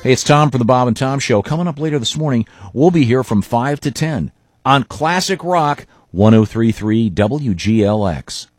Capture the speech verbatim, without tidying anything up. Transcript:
Hey, it's Tom from the Bob and Tom Show. Coming up later this morning, we'll be here from five to ten on Classic Rock one oh three point three W G L X.